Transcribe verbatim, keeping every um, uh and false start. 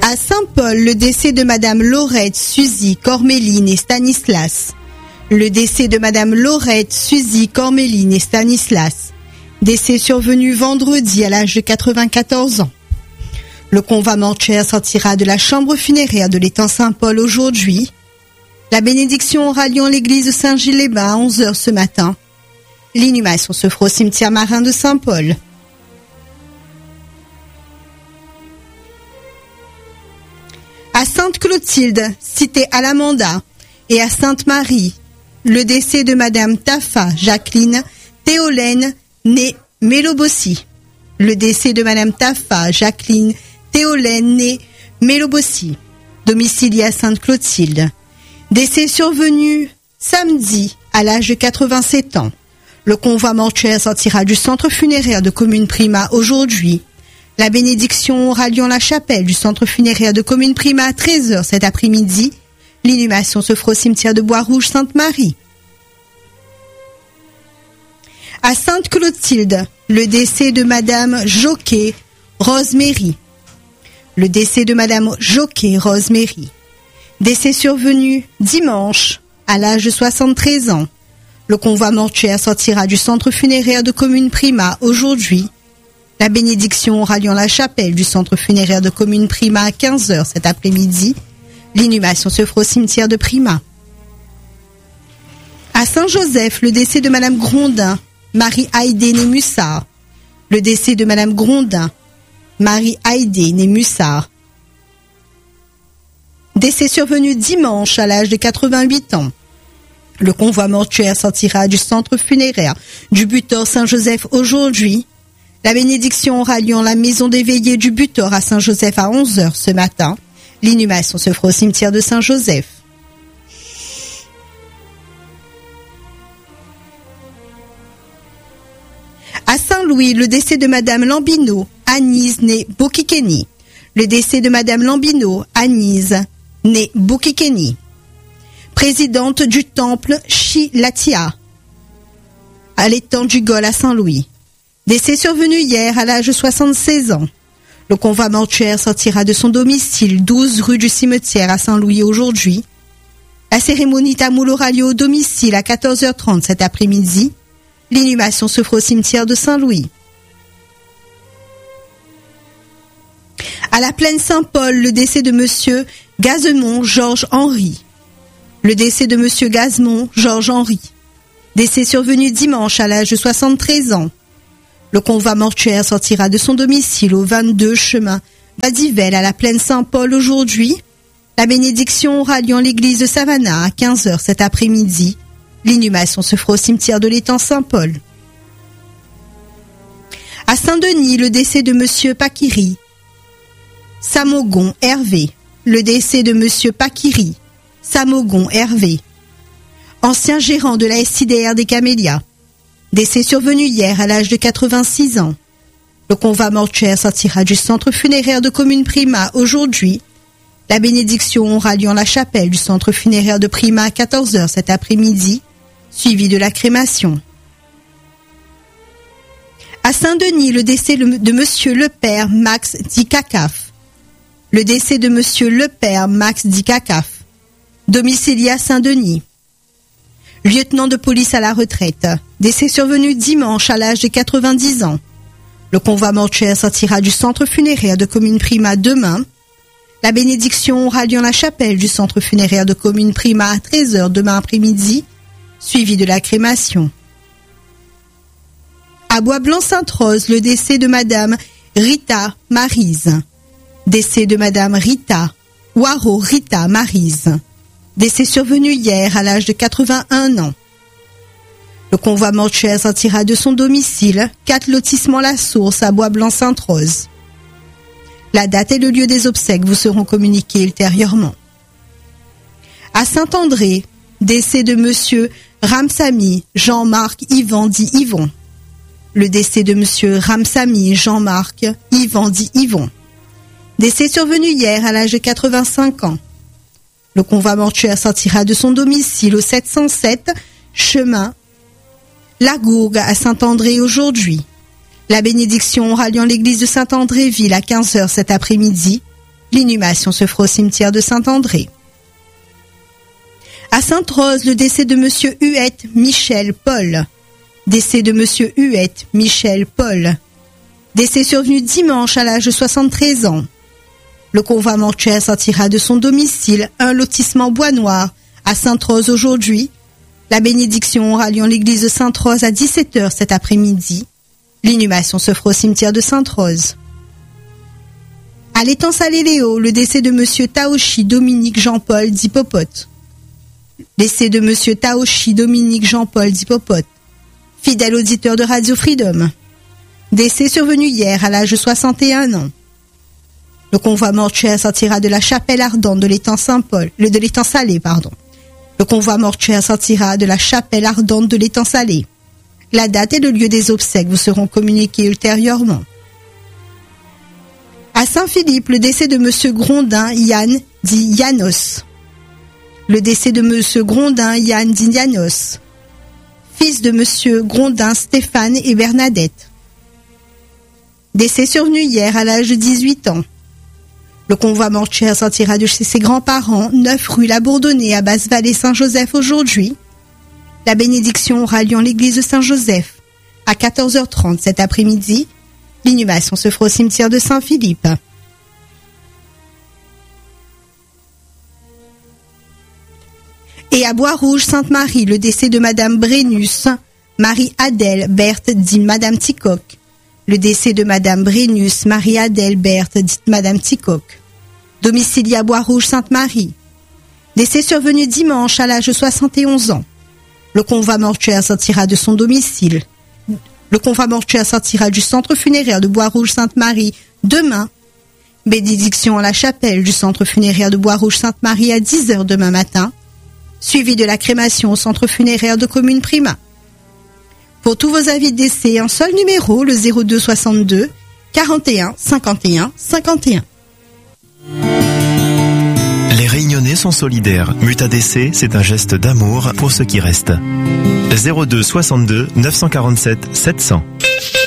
À Saint-Paul, le décès de Madame Laurette, Suzy, Corméline et Stanislas. Le décès de Madame Laurette, Suzy, Corméline et Stanislas. Décès survenu vendredi à l'âge de quatre-vingt-quatorze ans. Le convoi mortuaire sortira de la chambre funéraire de l'étang Saint-Paul aujourd'hui. La bénédiction aura lieu en l'église Saint-Gilles-les-Bains à onze heures ce matin. L'inhumation se fera au cimetière marin de Saint-Paul. À Sainte-Clotilde, cité Alamanda, et à Sainte-Marie, le décès de Madame Tafa Jacqueline Théolène née Mélobossi. Le décès de Madame Tafa Jacqueline Théolène née Mélobossi, domiciliée à Sainte-Clotilde. Décès survenu samedi à l'âge de quatre-vingt-sept ans. Le convoi mortuaire sortira du centre funéraire de Commune Prima aujourd'hui. La bénédiction aura lieu en la chapelle du centre funéraire de Commune Prima à treize heures cet après-midi. L'inhumation se fera au cimetière de Bois-Rouge-Sainte-Marie. À Sainte-Clotilde, le décès de Madame Joquet Rosemary. Le décès de Madame Joquet Rosemary. Décès survenu dimanche à l'âge de soixante-treize ans. Le convoi mortuaire sortira du centre funéraire de Commune Prima aujourd'hui. La bénédiction aura lieu en la chapelle du centre funéraire de Commune Prima à quinze heures cet après-midi. L'inhumation se fera au cimetière de Prima. À Saint-Joseph, le décès de Madame Grondin, Marie-Haïdé née Mussard. Le décès de Madame Grondin, Marie-Haïdé née Mussard. Décès survenu dimanche à l'âge de quatre-vingt-huit ans. Le convoi mortuaire sortira du centre funéraire du Butor Saint-Joseph aujourd'hui. La bénédiction aura lieu en la maison des veillées du Butor à Saint-Joseph à onze heures ce matin. L'inhumation se fera au cimetière de Saint-Joseph. À Saint-Louis, le décès de Madame Lambino, Anise née Bokikeni. Le décès de Madame Lambino, Anise née Bokikeni. Présidente du temple Shilatia, à l'étang du Gol à Saint-Louis. Décès survenu hier à l'âge de soixante-seize ans. Le convoi mortuaire sortira de son domicile douze rue du Cimetière à Saint-Louis aujourd'hui. La cérémonie tamoul aura lieu au domicile à quatorze heures trente cet après-midi. L'inhumation se fera au cimetière de Saint-Louis. À la plaine Saint-Paul, le décès de Monsieur Gazemont Georges-Henri. Le décès de Monsieur Gazemont Georges-Henri. Décès survenu dimanche à l'âge de soixante-treize ans. Le convoi mortuaire sortira de son domicile au vingt-deux chemin Badivelle à la plaine Saint-Paul aujourd'hui. La bénédiction aura lieu en l'église de Savannah à quinze heures cet après-midi. L'inhumation se fera au cimetière de l'étang Saint-Paul. À Saint-Denis, le décès de Monsieur Pakiri Samogon Hervé. Le décès de Monsieur Pakiri Samogon Hervé, ancien gérant de la S I D R des Camélias. Décès survenu hier à l'âge de quatre-vingt-six ans. Le convoi mortuaire sortira du centre funéraire de Commune Prima aujourd'hui. La bénédiction aura lieu en la chapelle du centre funéraire de Prima à quatorze heures cet après-midi, suivi de la crémation. À Saint-Denis, le décès de Monsieur le Père Max Dicacaf. Le décès de Monsieur le Père Max Dicacaf, domicilié à Saint-Denis. Lieutenant de police à la retraite. Décès survenu dimanche à l'âge de quatre-vingt-dix ans. Le convoi mortuaire sortira du centre funéraire de Commune Prima demain. La bénédiction aura lieu en la chapelle du centre funéraire de Commune Prima à treize heures demain après-midi, suivi de la crémation. À Bois-Blanc-Sainte-Rose, le décès de Madame Rita Maryse. Décès de Madame Rita Waro Rita Maryse. Décès survenu hier à l'âge de quatre-vingt-un ans. Le convoi mortuaire sortira de son domicile, quatre lotissements La Source à Bois-Blanc-Sainte-Rose. La date et le lieu des obsèques vous seront communiqués ultérieurement. À Saint-André, décès de Monsieur Ramsamy Jean-Marc Yvan dit Yvon. Le décès de Monsieur Ramsamy Jean-Marc Yvan dit Yvon. Décès survenu hier à l'âge de quatre-vingt-cinq ans. Le convoi mortuaire sortira de son domicile au sept cent sept chemin La Gourgue à Saint-André aujourd'hui. La bénédiction aura lieu en l'église de Saint-André-Ville à quinze heures cet après-midi. L'inhumation se fera au cimetière de Saint-André. À Sainte-Rose, le décès de Monsieur Huette Michel Paul. Décès de Monsieur Huette Michel Paul. Décès survenu dimanche à l'âge de soixante-treize ans. Le convoi mortuaire sortira de son domicile, un lotissement Bois Noir, à Sainte-Rose aujourd'hui. La bénédiction aura lieu en l'église de Sainte-Rose à dix-sept heures cet après-midi. L'inhumation se fera au cimetière de Sainte-Rose. À l'étang Salé-Léo, le décès de Monsieur Taoshi Dominique Jean-Paul d'Hippopote. Décès de Monsieur Taoshi Dominique Jean-Paul d'Hippopote. Fidèle auditeur de Radio Freedom. Décès survenu hier à l'âge de soixante et un ans. Le convoi mortuaire sortira de la chapelle ardente de l'étang Saint-Paul, le de l'étang Salé, pardon. Le convoi mortuaire sortira de la chapelle ardente de l'étang Salé. La date et le lieu des obsèques vous seront communiqués ultérieurement. À Saint-Philippe, le décès de Monsieur Grondin Yann dit Yanos. Le décès de Monsieur Grondin Yann dit Yanos. Fils de Monsieur Grondin Stéphane et Bernadette. Décès survenu hier à l'âge de dix-huit ans. Le convoi mortuaire sortira de chez ses grands-parents, neuf rue La Bourdonnais à Basse-Vallée Saint-Joseph aujourd'hui. La bénédiction aura lieu en l'église de Saint-Joseph à quatorze heures trente cet après-midi. L'inhumation se fera au cimetière de Saint-Philippe. Et à Bois-Rouge, Sainte-Marie, le décès de Madame Brennus, Marie-Adèle Berthe dit Madame Ticoc. Le décès de Madame Brennus, Marie-Adèle Berthe dit Madame Ticoc. Domicilié à Bois-Rouge, Sainte-Marie. Décès survenu dimanche à l'âge de soixante et onze ans. Le convoi mortuaire sortira de son domicile. Le convoi mortuaire sortira du centre funéraire de Bois-Rouge Sainte-Marie demain. Bénédiction à la chapelle du centre funéraire de Bois-Rouge Sainte-Marie à dix heures demain matin. Suivi de la crémation au centre funéraire de Commune Prima. Pour tous vos avis de décès, un seul numéro, le zéro deux soixante-deux quarante et un cinquante et un cinquante et un. Les Réunionnais sont solidaires. Mutadc, c'est un geste d'amour pour ceux qui restent. zéro deux soixante-deux neuf cent quarante-sept sept cents.